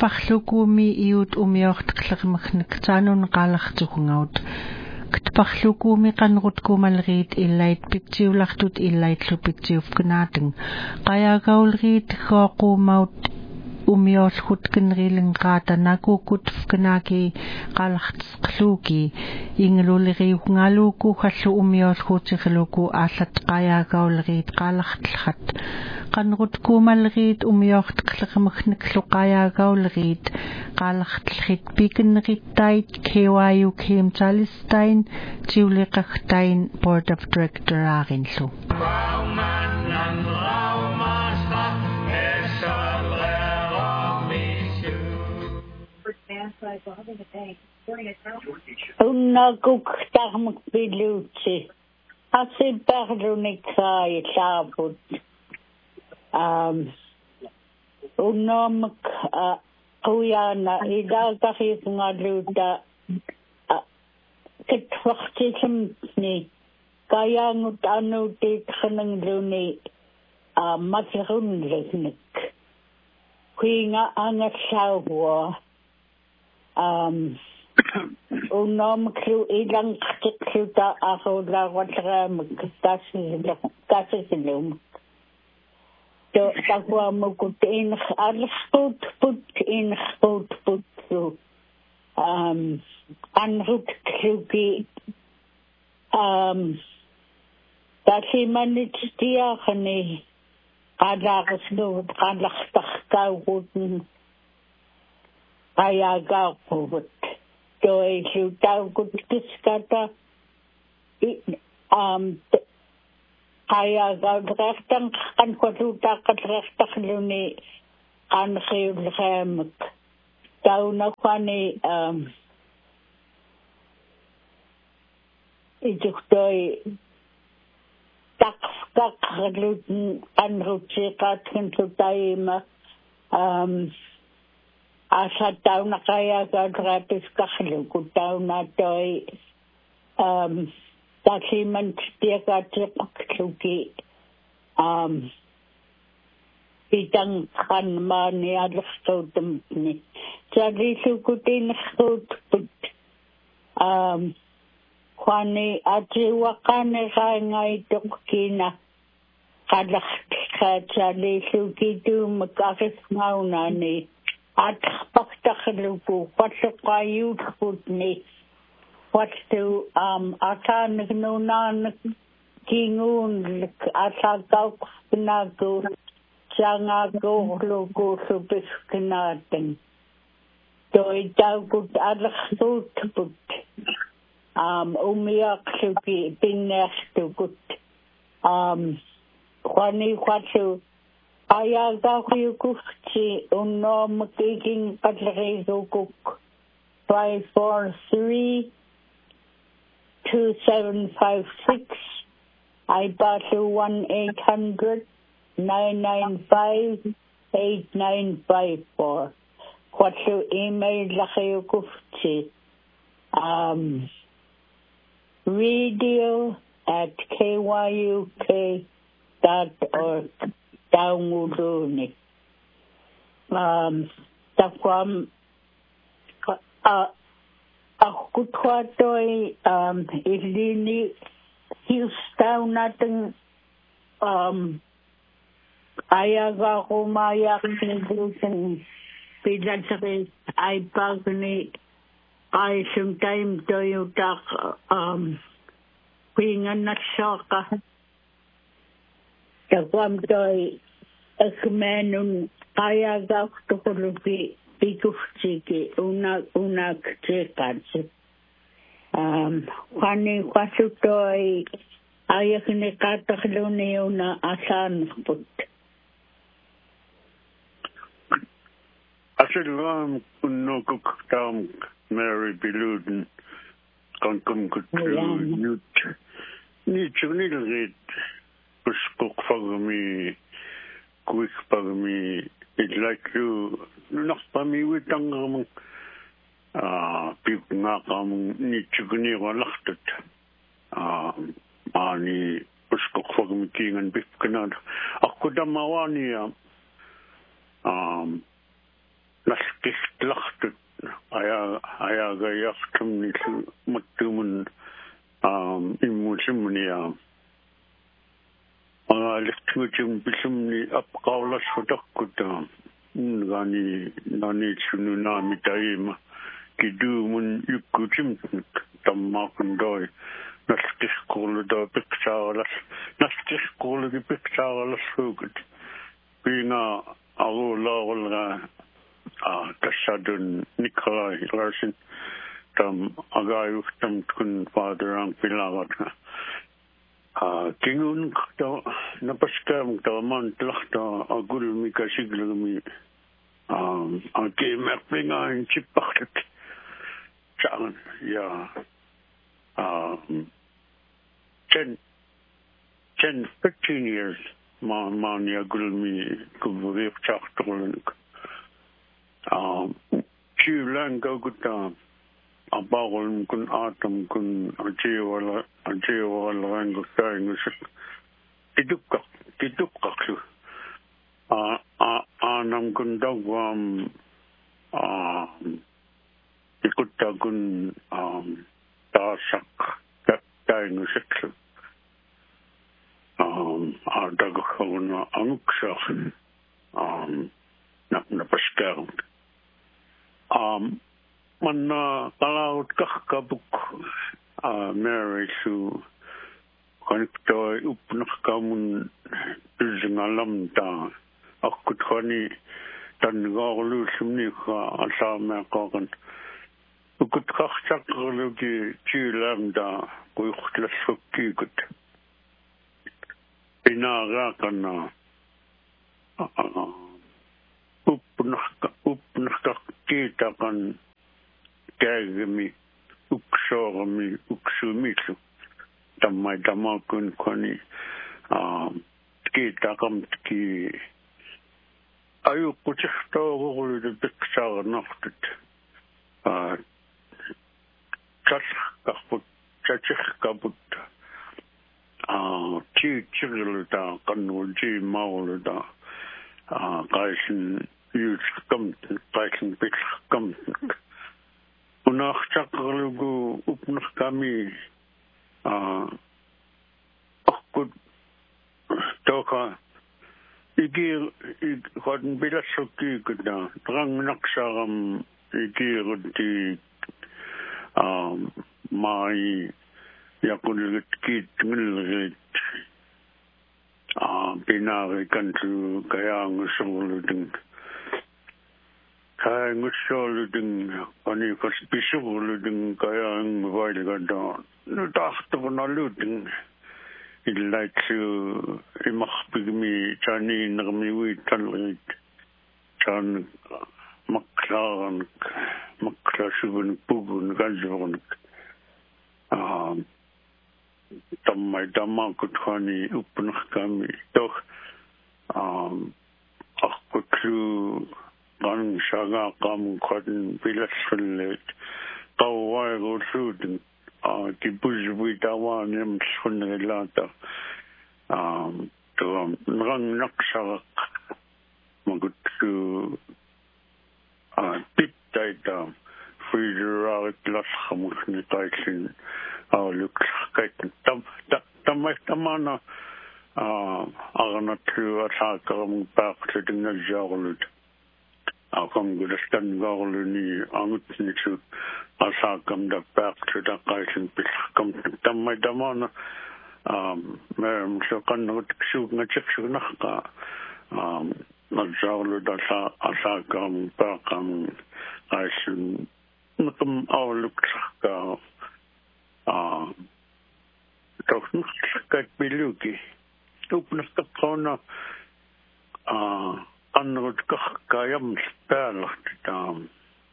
ktparlukumi iut umiortqlermagnak taanun qaalartukungaut ktparlukumi qanrut kumalriit illait pitsiulartut illaitlu pitsiufknaateng qayagaulriit qooqumaut umiorlhut kenrilinqaata nakukut fknaaki qalartsqluuki ingeluliriungaluuku hallu umiorlhuutirluku aallat qayagaulriit qaalartlhat qanrut kumalriit umiortqlermagnak qayagaulriit qaalartlhit pikenrittait KYU Kimtalistain tiuliqagtain Board of Director aarinlu Unnakuk tarmak piluutsi. Asiparlunikai saaput. Unnamak uyana idaltahisungaluuta kitwaqtisamni kayangut anutit khanangluni matrunleknik. Kuinga angasawa unnom kru ilang kruta ahola watramak kasilum to takwa mukut in alsput put in sput put so anrut kruki tasimanit dia khani qalaaqslu qalaqtarkaawuten qayagaaqqugut toi lutaugut kiskata qayagaaqtartan qanquatutaaqatrartarluni qanriulleqaamak taunaqani ijuktoi taqsqaqluten qanrutsiqaatkan tutaima asatauna qayagaaqratis qaxluku taunatoi tasiman tiaqatiqluki itang qanmaani allertuutamni talilukutinnertuutput qani atiwaqani qaangaituqqina qalartqaatalilukiituumak arisngaunani atqaqtakhluku qatluqayuutputni wattu ataangnunaan kinguun ataqaqnaku sangaqorluku supisknaaten toitaukut alertuutput umiaqluki pinnertukut qani qatlu ayagaaquyukuqti unnoormakiking qatleriisukuk 543-2756 aipaatlu 1-800-995-8954 qatlu email laqiyukuqti radio@kyuk.org taunguluni takwam akutwatoi ilini hiustaunaten ayagaqumayaqniglusen pilatri aipagni aisum time toyutaq pinganassaqa takwam toi akmanun ayagaaqtuquluki pikuftiki unaktiqatsi qani qasutoi ayakni qataqluni una asaanput asillam kunnukuk taam Mary Biluden kankum kutlu nut ni chunilgit uskukfagmi kuikpagmi idlaklu naqpami witangamang pipngaqamang ni chugni walaqtat ani uskukfagmi kingan bipknad akkudamawani nas qiqtlaqtut ayagayartumni mattumun immusimnia alektutum bisumni apqawlasfutaqqut nani sununami taima kidumun yukkutim tammaqundoi nasqisquluda picturalas hukut pinga alulawalga kasadun Nikolai Larsen tam agayuktam kun faderang pilagat kingun to napaskam to man tlachta agul mikasiglu ake merpinga in chipachtet chan ya 15 years man ya gulmi kuvrif chachtolun Chilan Goguta Abawal kun Atom kun Ajewala Rango Sang Tidukaksu Anam kun Dogwam Ikuta kun Dasak Dang Siksu Ardagakona Anuksha Napaskarm Manna Talaut Kakabuk Mary Sue Konto Upnakamun Zingalamta Akuthani Tangolu Sumnika Asama Kogan Ukutkachakologi Chilamda Kuchlasukti good Pinarakana Upnaka kita kan kagami uksorami uksumitu tamai tamakun koni kita kam ki ayu kuchto golu de picture naftet chachkaput chirulta kanulji mauluda kaisen Come, Python Pix come. Unach Chakalugu Upnakami good Toka Igir Hodden Bilasoki good Drang Naksaram Igir the my Yakulit Kit Milrit Pinari Country Kayang Soluding. Kaya ngusoluding ani kaspisuluding kaya ang vailgada nutahto na luding ilait su imakpigmi chani nagmiwi tanlit chan maklasubun pugun ganjon tammay damakut hani upnah kami doch akutlu Gang Shaga Kam Cotton Villas Kawai go shooting Kibush Witawa Nim Sunelata to Rang Nakshak Magut to Pit Data Frieder Glass Hamusni Tyson look Tamana Arana to attack back to the Najalut. Akam gudastan gauluni angutni chu asakam da back to the kaisen pit kam tamai damana merm so kan not chu na chu nakka najaulu da asakam pakam kaisen nukum awluk ka toch kat biluki upnas ka kona Anrut kayam spelcht tam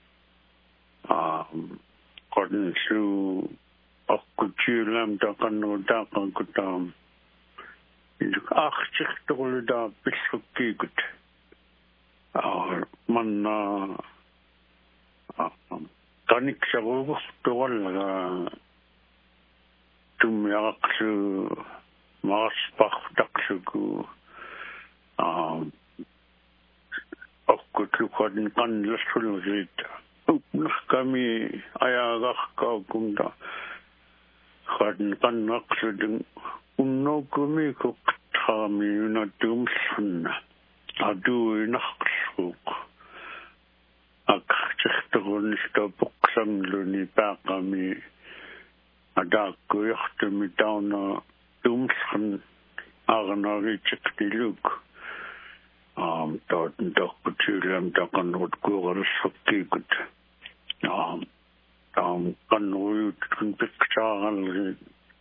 Gordon su akkutulam da kanu da kankutam achtig tolu da bisukkigut man kanik sabu tol tumyaksu maspach daksugu kutlukan kan lasul rit kami ayaga kaugunda kan naksuding unno kami ko kami na dumsna adu naksuk ak chektogon sto buksan luni pa kami ada ko yachtmi tauna dumsn agnari chektiluk dort kutulam takan hot kural sakikut kan uyut kan pictural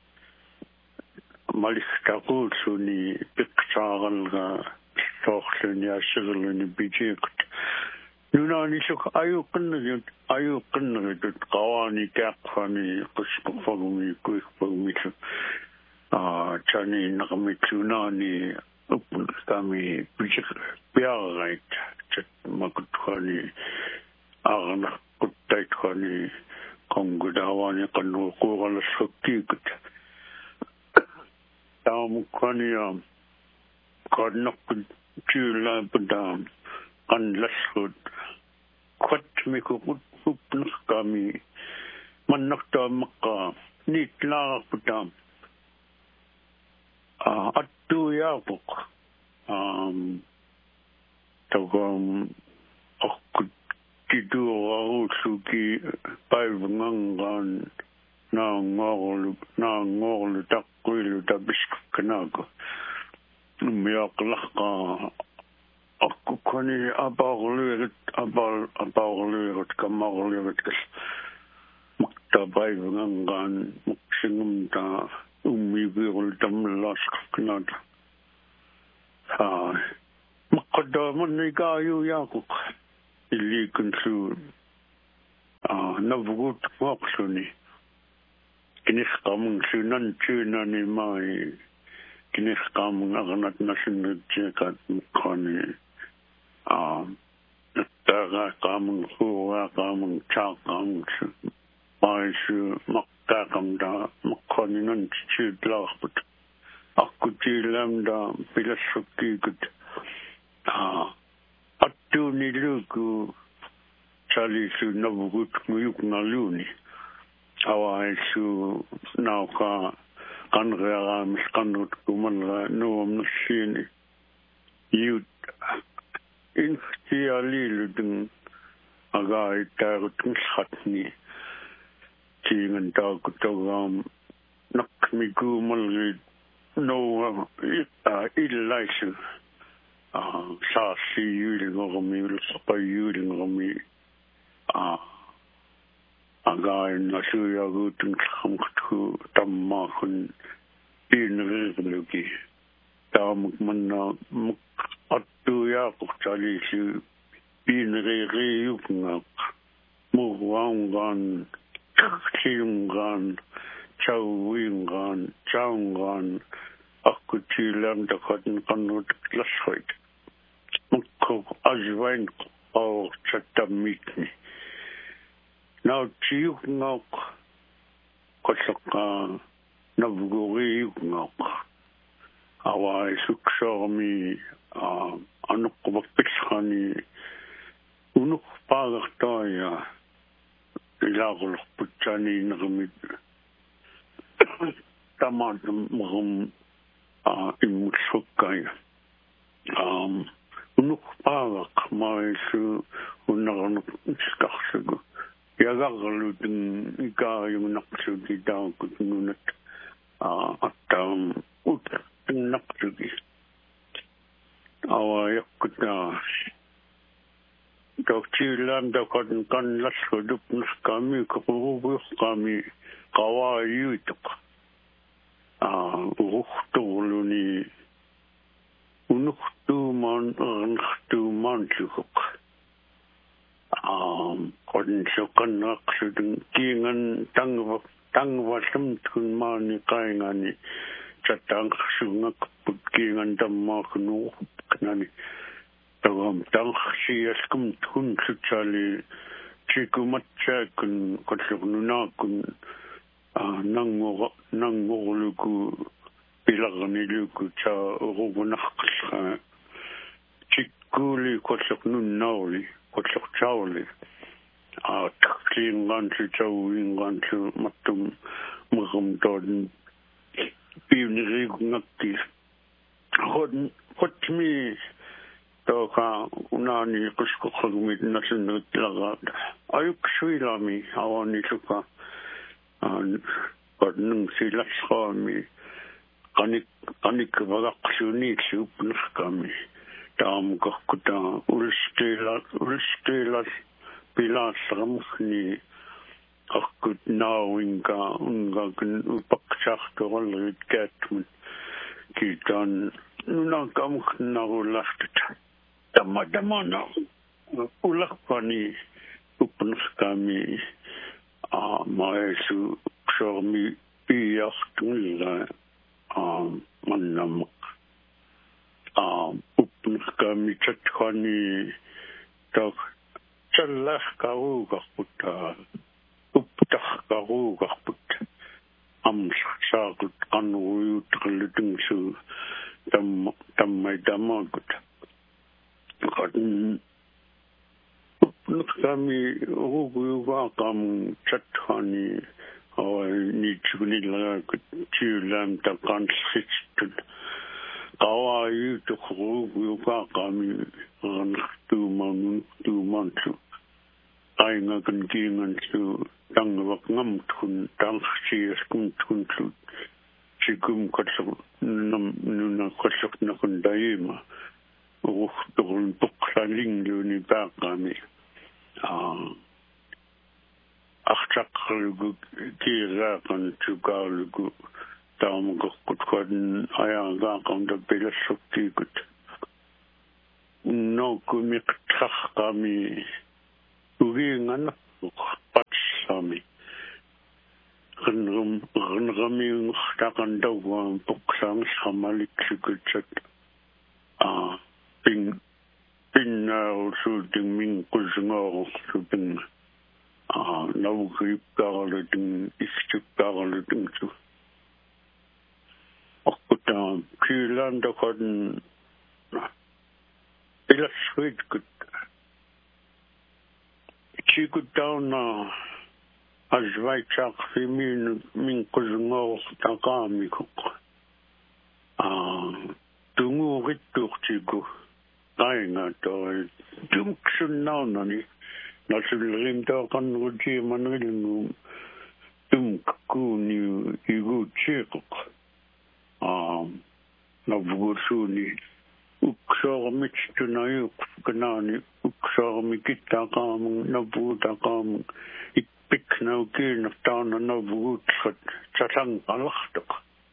malikhtakul suni pictural ga soxlun ya shigulun bijikut nunani shuk ayuqn rit qawani taqfani qusqfagmi kuikfagmi chani naqmi tunani kami bijik biarait chat makutkhani agna kuttaitkhani kongudawani kanu kugal sakikut khani kannak chula padam kan lasud kwat mi ko upnuk kami mannak ta makka nitla padam attu yabuk tawam akut tidu suki palvangan na ngol takwilu tabisk kanago miyaklaka aku kani abaglurit kamaglurit kas maktabay vangan muksingum ta umibigul tamlas kanada makadaman ni kayo yakuk ilikan su navugut waksuni kinis kamang sunan ni mai kinis kamang aganat na sinudjekat mukani nataga kamang huwa kamang chakang mai su maktakam da mukani nan chidlakut aku tilam da pilasukikut attu niluku chali su navugut nguyuk naluni awai su nauka kanrea miskanut kumanla nuam nusini yut instialiludung agai tarutung satni tingan takutagam nakmigu malgid no illaisu sasi yulingormi ulsapayulingormi again nasuyagutung samktu tammakun inreglugi tamukmanna attuya kuchalisu inregeyukngak muwangan chiyungan chawingan chaungan akutilam dakatan kanut lashoit mukko ajwain or chatamikni now chiyuk ngok kosaka navguri ngok awai sukshomi anuk bakpitsani unuk pagaktoya ilagul putchani ngamit tamadum mum imutsukay unuk pagak maisu unaganuk skaksugu yagagaluding ika yung naksugi daw kutungunat at naksugi awayak kuta dokchilam dakan kan lasuduk nas kami kapurubus kami kawayutuk uhtuluni unuktuman chukuk kon sokan naksudung kingan tangwasam tunmani kaingani catang sungak putkingan dammaknu kanani tawam tang siyaskum tun suchali chikumatchakun kotlunakun nangoluku pilagniluku cha rugunaksa chik kuli kotlok nun nauli kotlok chauli takling gantu chawing gantu matum magum don pivni ngakti hotmi toka unani kusko khagmit nasun laga ayuk suilami awani suka nung silas kami kanik bagaksyuni supnus kami tam kakuta ulstelas pilas ramkhni akut nawinga unga kun upaksak tolrit katun kitan nuna kamkhna ulachta tamadamana ulakpani upnus kami maesu shormi piachtunla mannamak upnus kami chatkhani tak challah karugarputa uptah karugarput amsaqut kanruyutrlutungsu tammai damagut kadin upnus kami ruguyuga kam chatkhani ni chunila chulam ta kanschitun kawayu to ruguyuga kami ran tu mantu ainga kan kingan su tangwak ngam tun tang chies kum tun tu chigum katsuk nuna katsuk na kun daima tukun tukla linglu ni bakami akchaklugu kirakan chugalugu tamagak kutkan ayagan da belasukti gut no kumik trak kami ugingan patsami renrami takan dawan puksang samalik sigutset pinna suding min kuzngor suding nawgrip garleding ischuk garleding su akuta kilan dakan ilaswit gut chikutana azvaichak fimin min kuzngor takami kuk tungu rittur chiku tainga to dumksun naunani nasulrim to kan ruji manrilnu dumkuni igu chikuk navgusuni uksormit tunayuk kanani uksormikit takam nabutakam ikpikna ukin naftana nabut chatang alachtak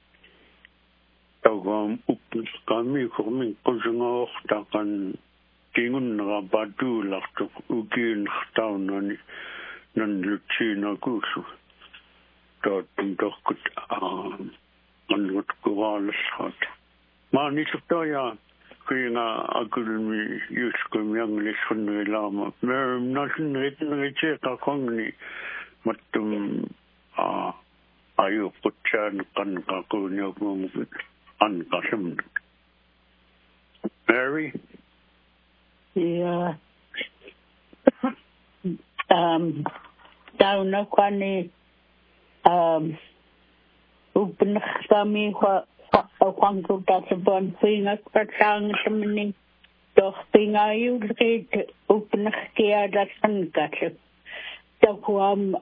tawam upnis kami kurmin kuzngor takan tingun rabadu lachtak ukin naftana nan luchina kusu tatum takut anut kuwalashat mani suptaya kaya agulmi yuskum yang lishun lama merum nasun ritche ka kongni matum ayu putchan kan ka kunya kum an kasem Mary yeah down na kwani upn kami kwang kuta sebon pinga patang semeni doch pinga yu rit upn kia dasan kat takwam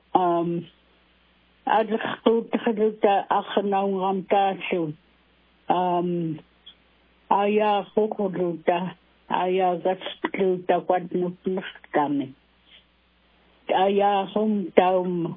adkhut khaduta akhnaw ngamta su aya khuduta aya gatsluta kwadnut kami aya hum taum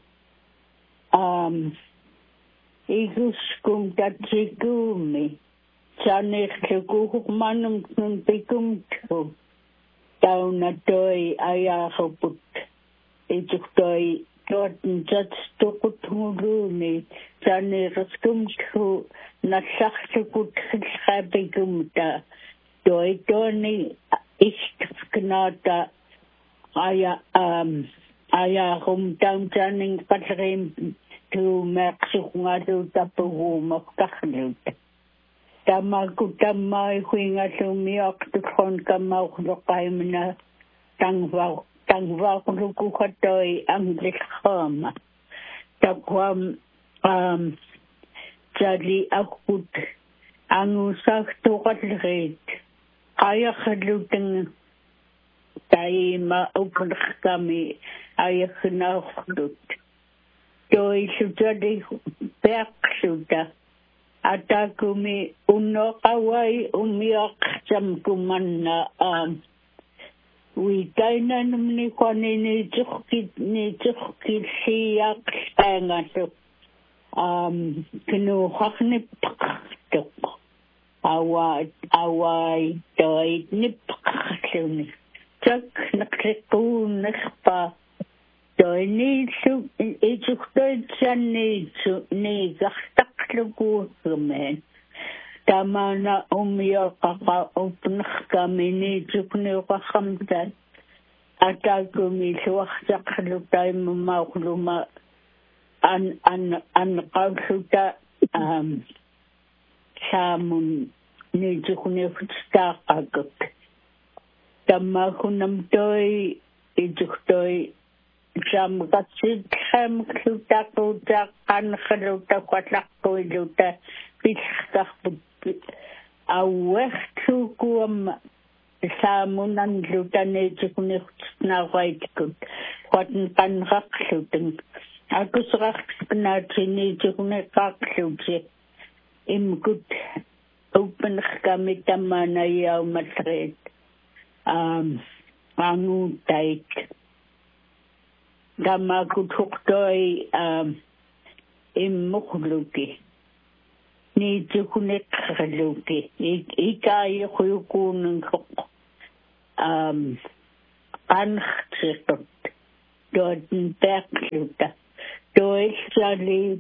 iguskum tatsigumi sanek kuhmanum nun pikum tu tauna toy aya hoput ituktoy totin jats tukutunguni sanek skum tu nasaktukut khabigum ta toy toni istknata aya hum taum saning patrim tu maksuk ngadu tapu makakhnut Tamai huinga sumiok tukon kamau lokaimna tangwa kuku katoi anglik hama. Takwam jadi akut angusak tukat lehit. Kaya khadluteng taima upundak kami ayak nakhdut. Toi sujadi beak sudah. Atakumi unokawai umiak jam kumanna witaina ni kwani ni jukki siyak angatu kenu hakni paktuk awai doi ni paksuni jak nakreku nakpa doi ni su ijukdoi jani ni gahtak lugu gemen tamana umya kaka upnakh kamini jukni wakhamdan atagumi suwaksak lutay mamakluma an qawsuta samun ni jukni futstaqagut tamakunam toy ijuktoy jam katsid ham kluta kan khluta kwatlaqtu luta pisqaq awehtu kum samunan luta ne jukni na waitkut kwatn kan raqluteng akusraq na tini jukni qaqluti imkut open khamitamana yaw matret angu taik Dama kutuktoi immukluki. Ni jukunik kaluki. Ika yukunung kuk. Anchtot. Doden berkluta. Doi sali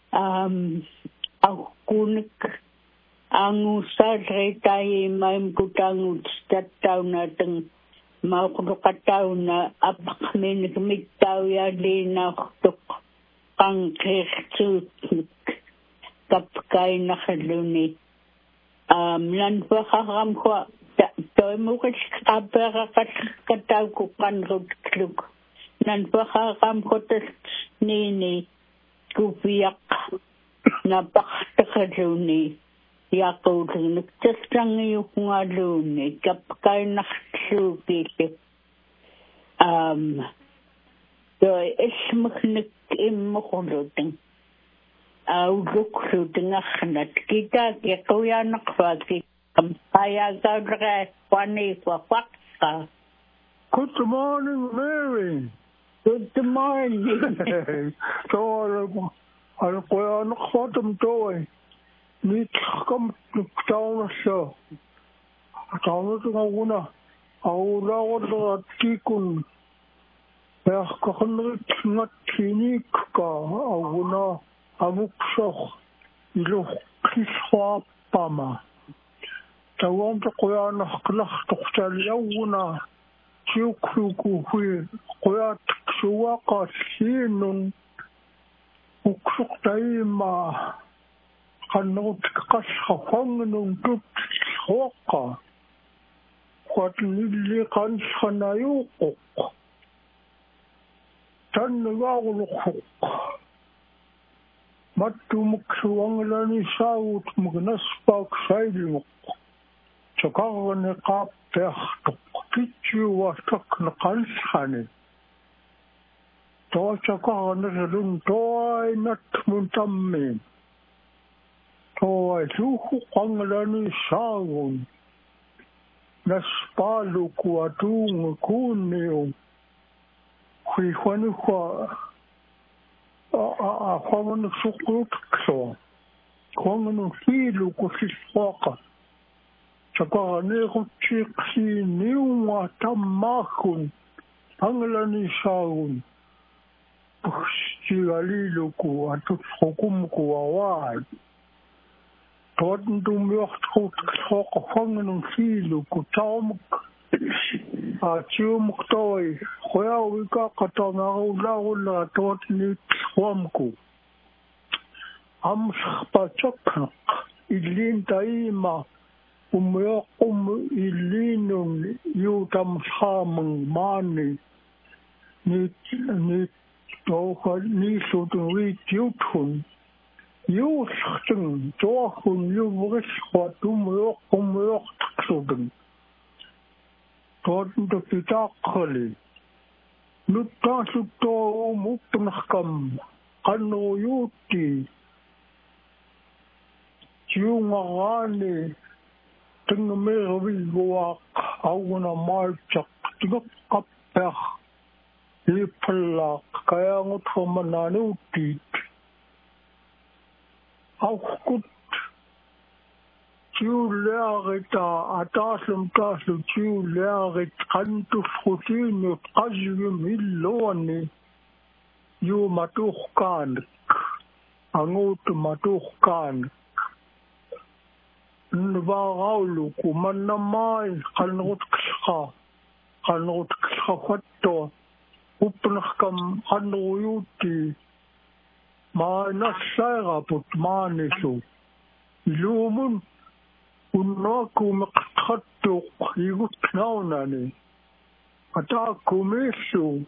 akunik. Angu sadretai maim kutangut stataunateng. Maukukatauna apakmin mitau ya lina tuk kangkirtu kapkai nakhaluni lan pakakam ko toy mukis kapera katau kukan rutkluk lan pakakam ko tas nini kupiyak napaktakhaluni Yakul nagtastang yung alun kapkay nakslupit so ismaknik imukuluteng lukluteng akhnat kita kuya nakfaki kaya gawra kwani kwakka. Good morning, Mary. Good morning. So kuya nakfatam toy Nit kam tauna so. Tauna tu nguna. Aula wala tikun. Ya kakhnrit ngat klinik ka aguna amukso. Ilo kiswa pama. Tawam to kuya naklah tuksal yawuna. Chukruku hui kuya tsuwa ka sinun. Uksuk taima. Kanot kashafangnung tut hoka. Kwat nili kansanayukok. Tan nagawulukok. Matumuksuwanglani saut magnaspak sailmuk. Tsakagane kaptehtuk. Kitsu wasak na kansane. To tsakagane salun toay natmuntamin. Toa suhu kanglani sagun. Naspalu kuatung kuneo. Kwani kwa kwamanu sukrut kso. Kwamanu filu kusiswaka. Tsaka nekutiksi niwa tamakun. Anglani sagun. Pustialilu ku atut hukum kuawad. Toten du möchtest hocken viel kutamuk a chumuk toy khoya wika katana ula tot nit homku am pachok ilin taima umyo ilinun yutam samang mani ni toha ni sutun wi tutun yuschtun tohun yuvris watumyo sutun tohun to pitakali nutta sutto mupnakam kanu yuti Jungangani Tingamirviwak Auna Marchak Tingakapeh Lipalak Kayangot Homananutit Aukut Juliarita Atasum Tasu Juliarit Kantus Hutinut Azim Iloni Yu Matuhkan Angut Matuhkan Nvagaulu kumanamai kanot khafatto upnakam anuyuti ma nasara put manisu ilumun unnaku maqtattu yugutnaunani ataku misu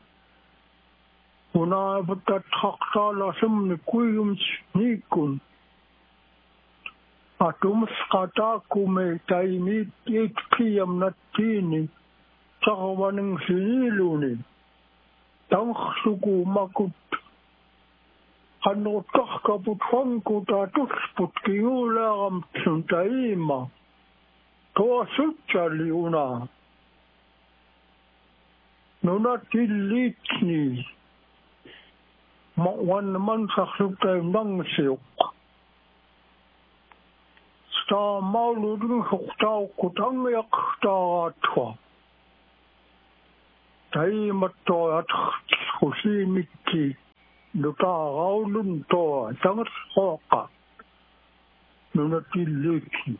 una butat khaqala sumni kuyum nikun Atum skata kume taimi ikiyam natini sakawaning siniluni tang suku makut kanot kakaput fangkut atus put kiulam suntaima toa sutjali una nuna tilitni wan man saksutay nang siyok Ta mauludun huktau kutang yak ta atwa. Tai matto at husi mikki nuta gaulun to tangat hoka nunati leki.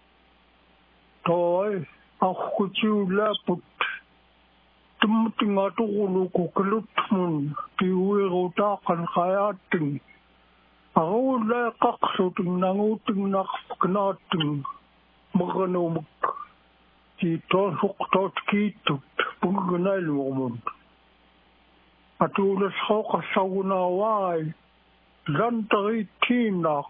Toi akuchu laput tumtinga tukulu kukulutmun tiwiru takan kayating. Ako la kaksuting nanguting nakaknating maganumag dito huktot kitut pagganay mo. At ulas ko kasawunaway lantari tinak.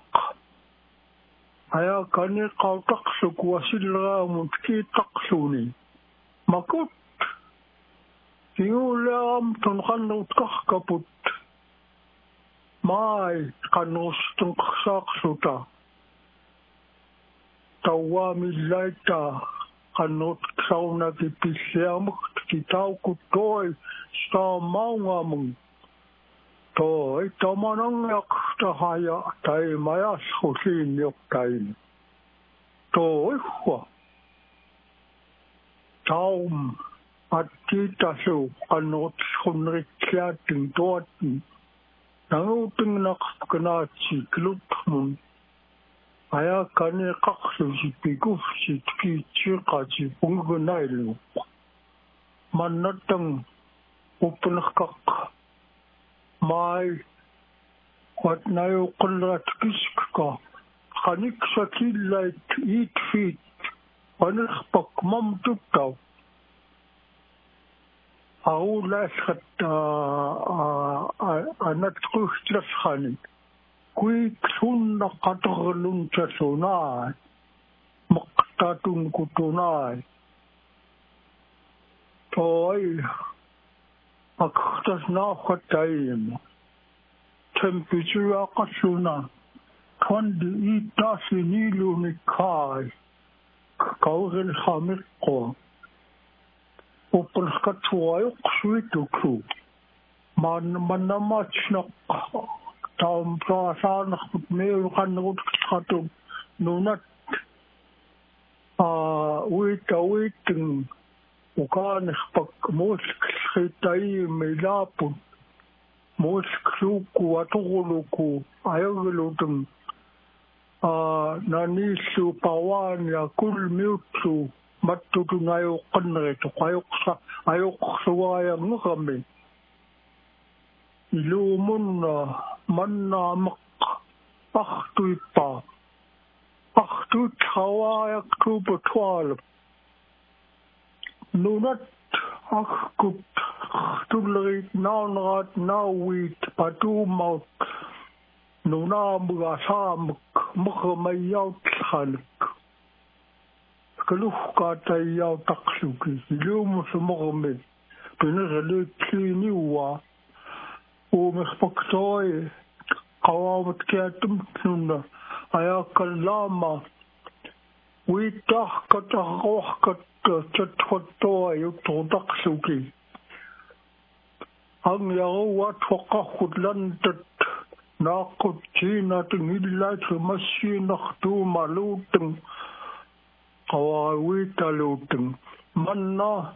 Aya kani kautakso kuwasilra mo kitaksuni. Makut. Tingulam tunkanot kakaput. Mai kanus tung saksuta tawami laita kanut sauna ki pisiam ki tau kutoi sta maungamung toi tamanang yak tahaya tai mayas husin yok tain toi hua taum at kita su kanut hunrikiating toatin Nanguting nakakanachi klutmun. Aya kane kaksu si piguf si tki chika si pungunailu. Manatang upnakak. Mai wat nayo kanrat kiska. Kanik sa kilait eat feet. Panikpak mam tutaw. Aulas kat anat kuhlas khanin kui sunna katarlun chasuna maktatun kutunai toy aktas na khataim temperature kasuna kandi itasinilu nikai kaugel khamiko Upnaskat suayok suitu ku. Manamachnak taum prasanak meru kanut katu nunat uiting ukan pak musk khitai milapun musk suku atuluku ayaglutum nanisu pawan ya kul miutsu matutu ngayo kanre to ayok suwaya ngami ilumun manna mak pahtuipa Achtu Tawa October 12. Nunat Achkut Tullerit Naunrat Nawit Patumak Nunam Gasamuk Mukhamayout Hanik. Kalufka Tayaw Taksuki, Lumus Mohammed, Penazalik Kliniwa, Umespoktoy, Kawat Katum Tuna, Ayakalama, Witach Katahokat Chatwatoy, Todaksuki. Ang yaw wat wakakut landat, Nakut China Tingilat, Masinach tu Malutung. Kawawita luteng manna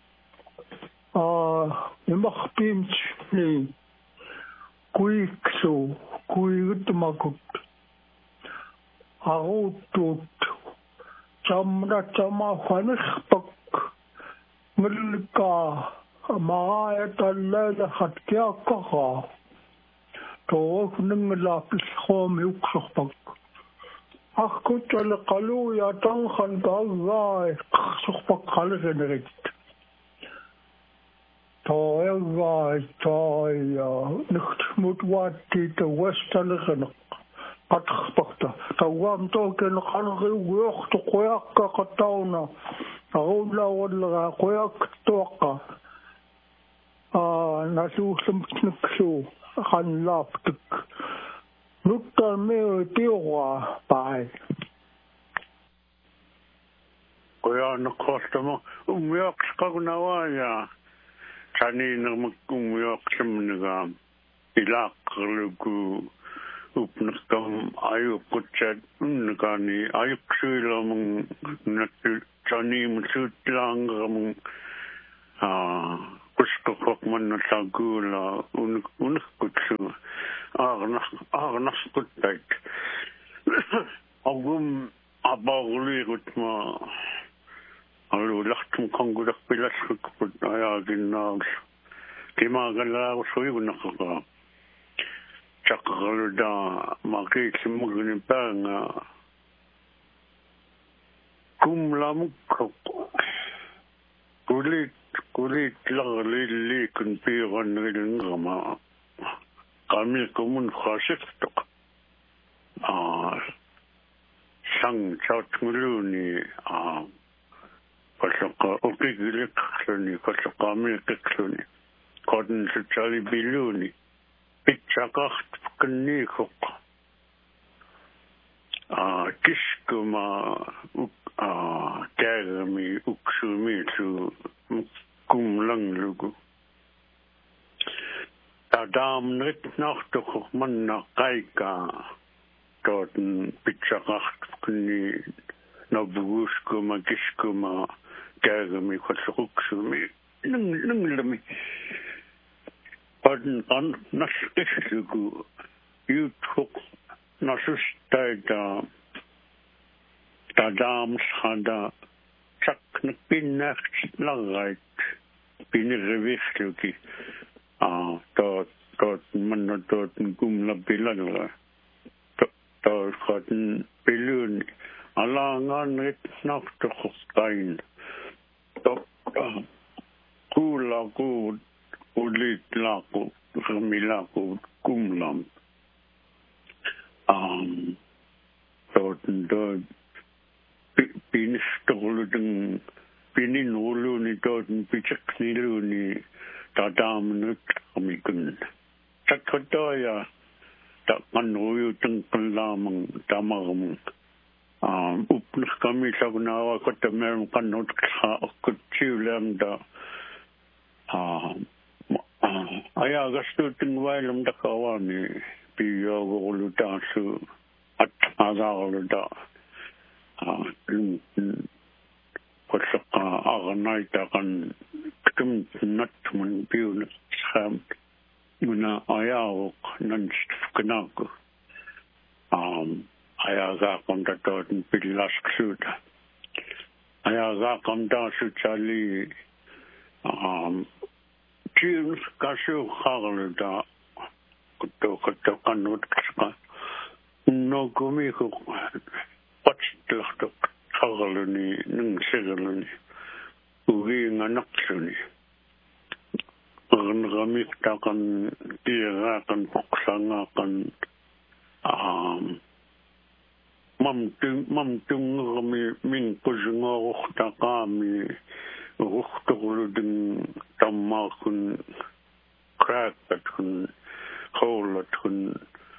imakpim ni kuikso kuigutmakut arutut chamna chama khanispak ngilka maaya talala khatya kaha to ningla piskhom yukspak Akut al qalu ya tangan gaai sukhpak khalgenerit toy nicht mutwati te westaligen atkhpakta tawam to ken khalge wocht qoyak qatawna awla wala qoyak toqa nasu smksu khan laptik Nutta meo tiwa pai. Koya na kostamo umyak skagunawaya. Tani na umyak simniga ilaklugu upnakam ayukutchat unnagani ayuksuilamung natu tani msutlangamung kuskokman na sagula unkutsu. Agnas kuttait. Agum abaguli gutma. Alu lachtum kangudak pilas kut ayagin na. Kima gala usuyunaka. Chakaluda makik simugin panga. Kumlamuk kulit lagli kun piran ngama. Kami komun khasif tok sang chat nguluni kasaka okigilik khani kasaka mi kikluni kodin chali biluni pitchakht kni khok kishkuma tagami uksumi tu kumlang lugu Adam nit nach doch man nach Kaika dorten Pizzacht kni na buuskuma kishkuma gagami khotsuksumi nunglami Pardon an nasishugu you took nasustada Adam schada chak pinnacht langait binrewichtuki tot man tot gumla bilala tot khoten bilun alangan nit nach to khostein tot kula ku ulit lako familako kumlam tot do pinistoludeng pininuluni tot pichakniluni Tadam nut amikun. Takatoya takmanuyu tengkelamang tamam. Upnus kami sagnawa kota meron kanot kutsilem da. Aya gastu tingwailam da kawani piyo gulutasu at agawda. Kosaka aganaita kan tum natmun piun sam una ayawok nanstfknaku ayaga konta toten pilasksuta ayaga konta suchali tiun kasu khagalda kuto kanut kska no komi ko lahtok thagaluni nungsegaluni ugi nganaqluni ramik takan tirakan poksangaqan mamtung rami min kuzungortaqami ruhtorludin tammakun crackatun holatun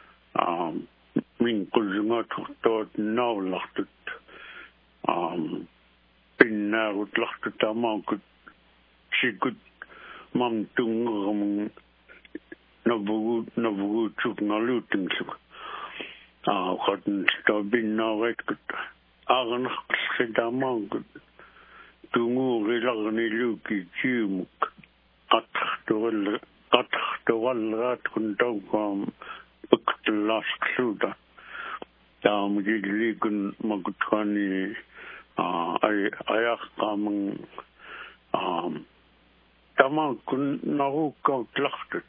min kuzungatortot nawlartut pinnaarut lartut amakut sikut mamtung ramun navugut ngalutinsuk qatn stabinnaretkut arnaqsidamankut tunguurilarniluki kiumuk qatartoralraat kun tawqam uktlaasqluuta taamugillikun makutrani ayaqqamang tamakun narukkautlartut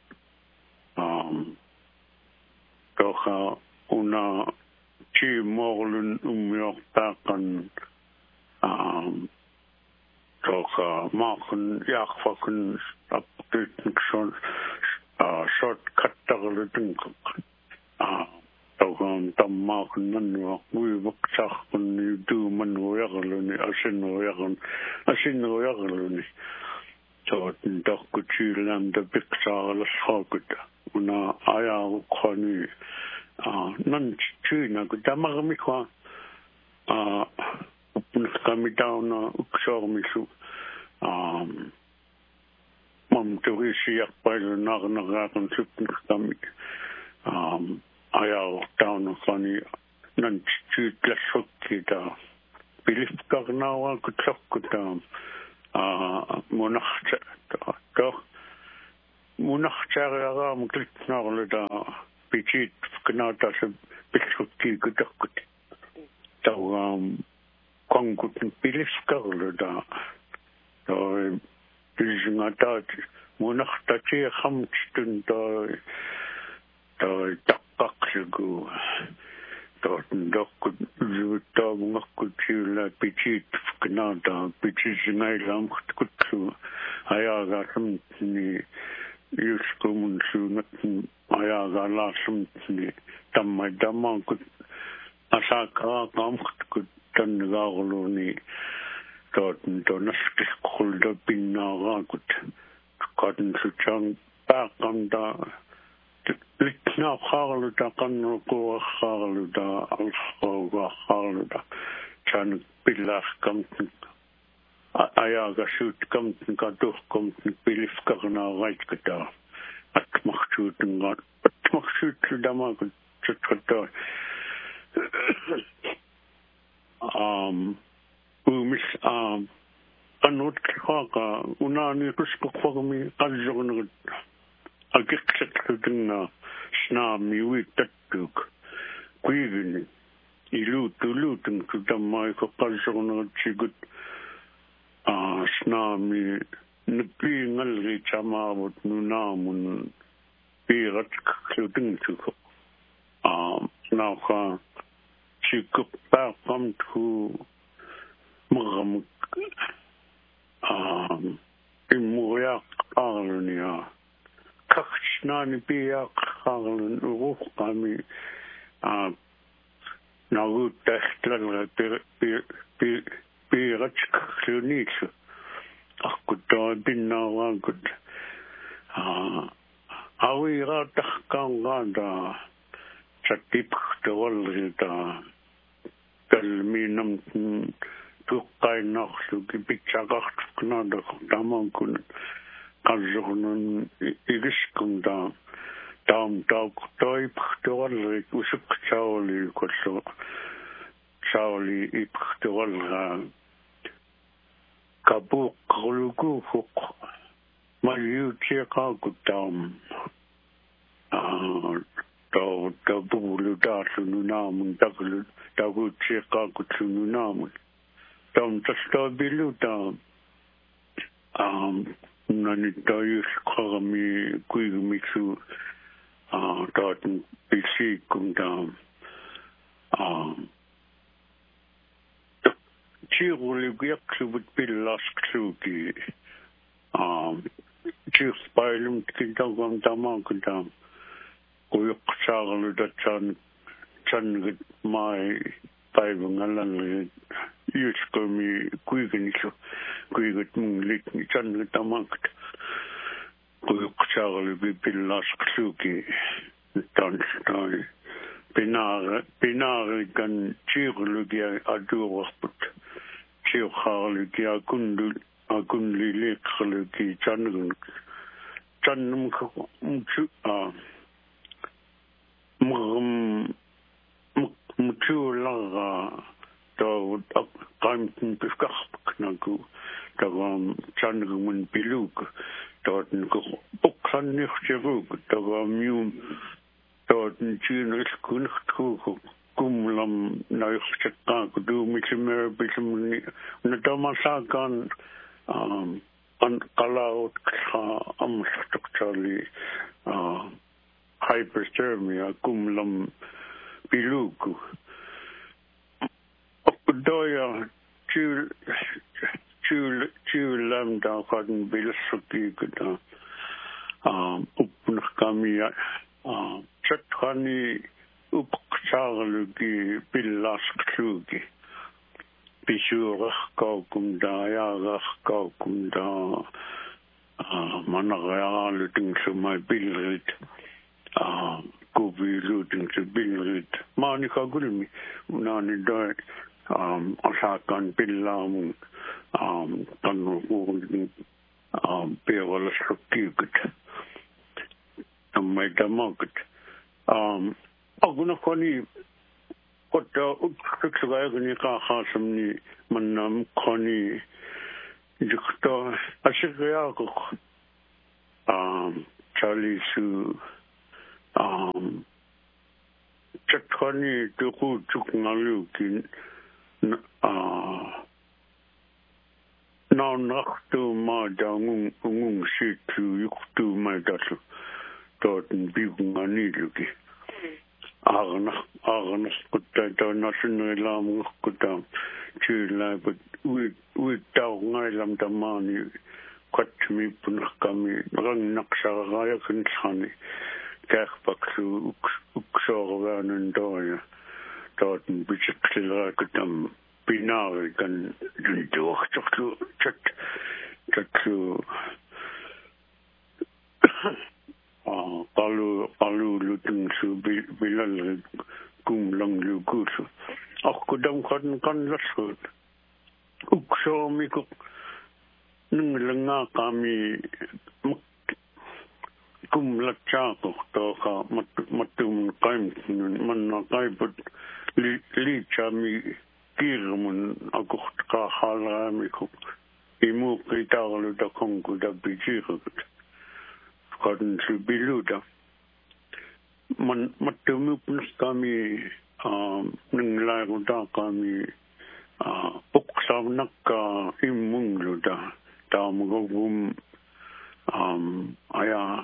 toqa una chimorlun ummiortaaqan toqa maaqun yaaqfakun aptitnikson shortcuttarlutungqaq toqam tammaaqun nannuaq uivaqtaarqun yutuumanrujarluni asinrujarluni tootn tarkutiilaam tapiqsaaralassaqut una ayaaruqqani nan china kutamarmikwa upnqamitauna uksoormisu mam turisiarpailunarneraaqan supnqamik ayaartauna qani nan chiitlassukki pilifkarnaawaa kutlorkuta munarta to munartaariaraam klitnaarluta pichit knata se pilsukki kutorkut tawam kongkut pilifkarluta to pilsngatat munartati khamtun to taqqaqlugu dokut juuttaamungakut siula pichit knata pichisinailaamkutlu ayaagaasumni yuskumun suunatni ayaagaalaasumni tammaakut asaaqaaqaamkut tannigaarluni tonaskisqulda pinnaaraakut qatn suchang paaqamta litnaaqaarluta qannuquarqaarluta alqaugaarluta chan pillaarkamtnik ayaagassuutkamtnik katuuqqamtnik pilifkarnaaraitkuta atmarsuutamaakut tutqattaa umis qannutqaaqa unaani qusqormi qallunerut agiqsaqlutunga snaami uittattuk kuigini ilutulutun tutammaiko qallunerut sigut snaami nuppiingalri chamaavut nunaamun piiratklutuntuko naaqa sikuppaaqamtu maramuk immuriaqqaarlunia kaksnaani piaqqaarlun uruqqami naruuttaartlalra piiratkluuniitsu аққутtaa пиннааваакут ауираатаркаангаата саттипхтуаллита калминам туққайнарлуки питсақартукнаада тамаанкун қаллернун игискунда таам таукторипхтуалли усуқчаоли колло саоли ипхтуаллаа kapuqqulukuuq mayuutiaqaakutaam tapuulutaarlununaamun taguutiaqaakutsununaamun taam tastaabiluta nanitayusqarami kuigumiksu taatun pisiikkum taam Chirulugiyaklut pillaskluki chirpailum kintagam tamakam kuyuksarludatsan changut mai paivungalan yuskomi kuiganisho kuigut munglit changut tamak kuyuksarlubi pillaskluki tanstoi Pinare kan chirulugia adurput chirhalugi akunli lekhalugi chanun mchu mchulaga to qaimtin pifkahnagu tagam chanun piluk dorten bukhan nichterug tagam Dorten Junior Kunch Kumlam Neuchaka do Michimer Bisham Nadamasagan on Kalaut structurally hyperthermia Kumlam Biluku Doya Lambda Cotton Bilsuki Upnakami Chathani upksarlugi pillasklugi Pishurach kaukumda yarach kaukumda managaluting sumay bilrit kubiluting sa bilrit Manika gulmi unani doy asakan pillam tanukung pewalasrukikut may damakut aguna koni kota utkagaya gani ka khasamni mannam koni jukta ashigaya ko chalisu chatkani tuku chuknalu kin na naktu ma dangung situ yuktu ma datu Dorten Bigungani Lugi. Agana Kutta National Lam Kutta Chila, but we down Ilam Damani, Quatmi Punakami, Rang Naksaraya Kinsani, Kerpaksu, Uksoran and Doya, Dorten Bichikla Kutam, Binari can do to Palu looking to Bilal Kumlang Lukusu. Akudam cotton conversation. Ukso Miku Nunglanga Kami Kumlachako, Toka Matum Kaim, Manna Kaibut Lichami Kirmun Akutka Halamiku. Imu Kitalu da Kongu da Bijirut. Cotton to Biluda. Matumupus kami Ninglaguda kami Puksavnaka Imungluda Tamugum Aya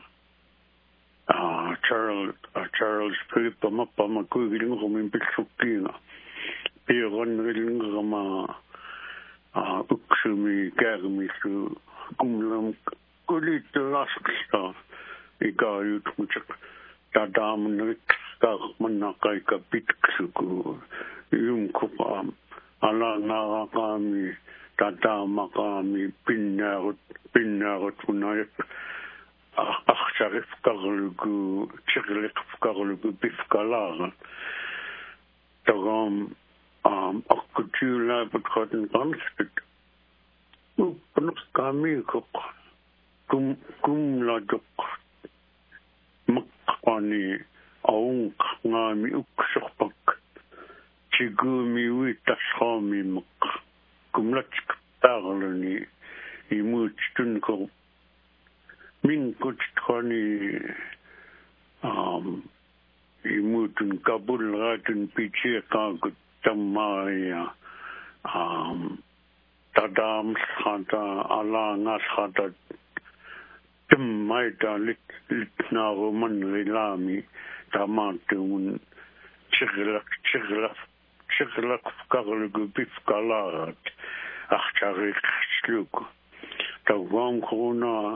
Charles Philip Mapamakuring in Pitsukina Piron Rilingama Uksumi Gagami to Kumlam Kulit Lasksta Igayut Muchak Tadam Nikka Manakaika Pitsuku Yumkupa Ala Narakami Tadamakami Pinarut Punayak Achsharif Karlugu Chirlik Karlugu Bifkalara Tagam Akutula but cotton constant Upnukami Cook Kumladuk Makani Aung Ngami Ukshopak Chigumi Witashami Mak Kumlatsk Tarlani Imuchtunko Minkuchkani Imutun Kabul Ratun Pichia Tamaya Tadam Shata Allah Nashata Maida Litna Roman Rilami Tamatun Chirlaf شغلك فكرلك بفكالات أختارك سلوك توام كورونا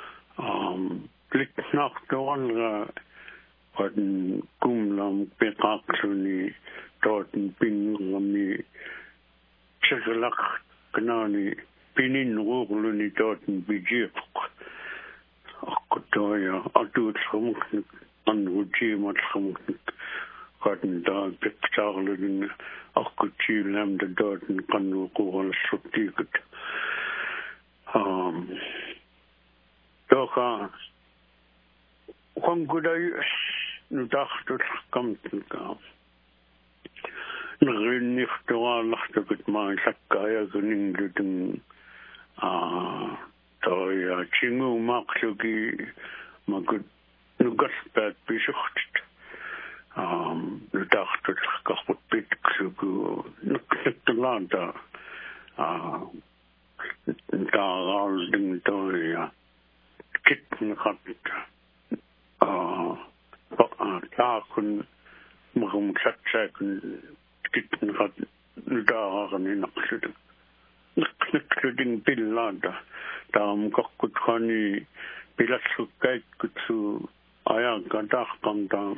لتناقض ولا قد كملام بقاقسني توتن بينغمي شغلك كناني بينين غوغلني توتن بيجيفك أقطايا أدوت خمكنك أنوجي ما خمكنك قد دا بيكتاغلن أقطي لام دوتن قنو قوغل السبتيكت دوكا قنقوداي نداختو تحكمتنك نغين نختوى لحتكت ما شكايا غنين تويا تشينغو ماقشوكي ما قد نقصبات بشختت نداختو تحكاقبت بيتكسوكو نكتلان دا غاز دين تويا كت نخط تاكن مغم شاكن كت نخط نداغني نقصد نقصدين بلادا تام كقد خاني بلا سكايت كتسو آيا قداخ قمدا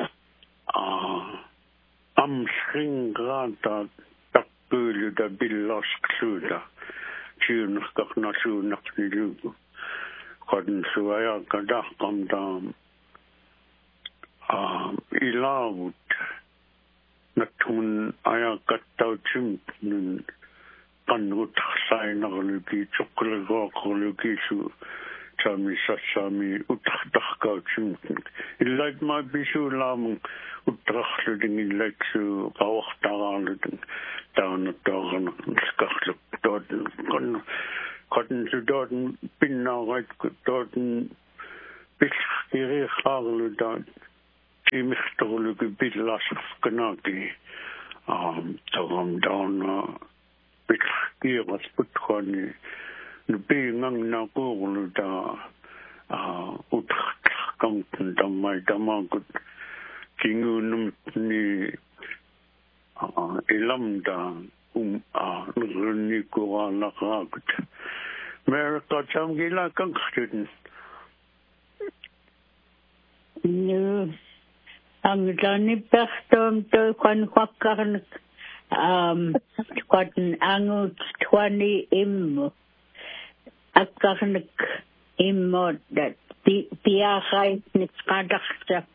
أمسخين غادا تقبل دا بلا سكسودا تيو نخكق نسو نقني لوغو قد نسو آيا قداخ قمدا إلاود نتون آيا قداو تيمتن قنوت خسائن غلوكي تقل غاقلوكي شو تامي ساسامي اتخدخكاو تيمتن إلايك ما بيشو لامن اترخلدن إلايك شو قاوختاغالدن تانا تاغن نسكخلق دادن قد نسو دادن بنا غايت دادن بيخيري خاغلو دادن في مختغلوكي بيلاسف كناكي تغم دانا بتحقيق بتخاني نبينغ نقول دا وتحكمت دماي دماغ كينو نمتني إلام دا نغني كورا لغاقت ميرقا تامجيلا كان خدن نو أنغاني بختم تو كان خاكرن قدن أنغو تواني إمو أكرنك إمو دا بياخاي نتقادخت